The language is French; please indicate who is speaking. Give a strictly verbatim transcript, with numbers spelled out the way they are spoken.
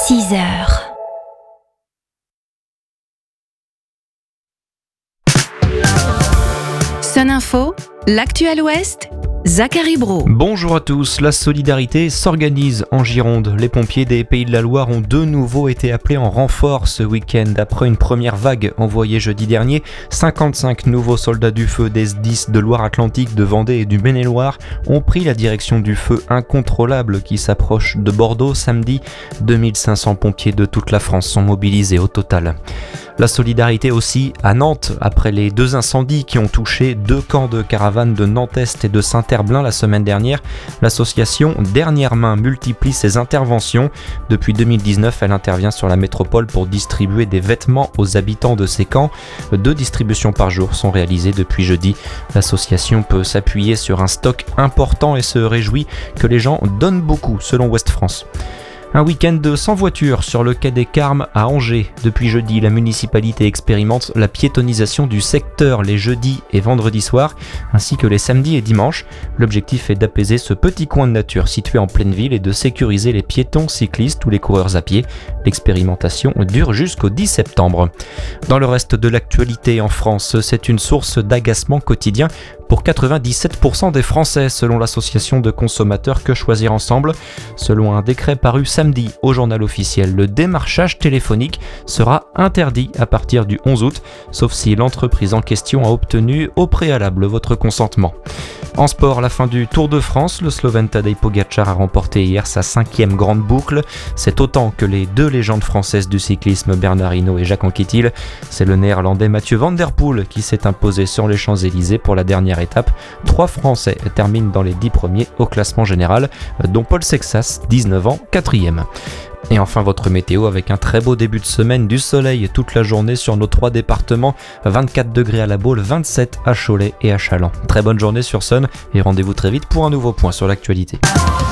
Speaker 1: six heures. Sun Info, l'actuel Ouest, Zachary Brault.
Speaker 2: Bonjour à tous, la solidarité s'organise en Gironde. Les pompiers des Pays de la Loire ont de nouveau été appelés en renfort ce week-end. Après une première vague envoyée jeudi dernier, cinquante-cinq nouveaux soldats du feu des S dix de Loire-Atlantique, de Vendée et du Maine-et-Loire ont pris la direction du feu incontrôlable qui s'approche de Bordeaux samedi. deux mille cinq cents pompiers de toute la France sont mobilisés au total. La solidarité aussi à Nantes, après les deux incendies qui ont touché deux camps de caravanes de Nantes-Est et de Saint-Herblain la semaine dernière. L'association Dernière Main multiplie ses interventions. Depuis deux mille dix-neuf, elle intervient sur la métropole pour distribuer des vêtements aux habitants de ces camps. Deux distributions par jour sont réalisées depuis jeudi. L'association peut s'appuyer sur un stock important et se réjouit que les gens donnent beaucoup, selon Ouest France. Un week-end de sans voiture sur le quai des Carmes à Angers. Depuis jeudi, la municipalité expérimente la piétonisation du secteur les jeudis et vendredis soirs, ainsi que les samedis et dimanches. L'objectif est d'apaiser ce petit coin de nature situé en pleine ville et de sécuriser les piétons, cyclistes ou les coureurs à pied. L'expérimentation dure jusqu'au dix septembre. Dans le reste de l'actualité en France, c'est une source d'agacement quotidien pour quatre-vingt-dix-sept pour cent des Français, selon l'association de consommateurs Que Choisir Ensemble. Selon un décret paru samedi au journal officiel, le démarchage téléphonique sera interdit à partir du onze août, sauf si l'entreprise en question a obtenu au préalable votre consentement. En sport, la fin du Tour de France, le Slovène Tadej Pogačar a remporté hier sa cinquième grande boucle. C'est autant que les deux légendes françaises du cyclisme, Bernard Hinault et Jacques Anquetil. C'est le néerlandais Mathieu Van Der Poel qui s'est imposé sur les Champs-Élysées pour la dernière étape. Trois Français terminent dans les dix premiers au classement général, dont Paul Sexas, dix-neuf ans, quatrième. Et enfin votre météo avec un très beau début de semaine, du soleil toute la journée sur nos trois départements, vingt-quatre degrés à La Baule, vingt-sept à Cholet et à Challans. Très bonne journée sur Sun et rendez-vous très vite pour un nouveau point sur l'actualité.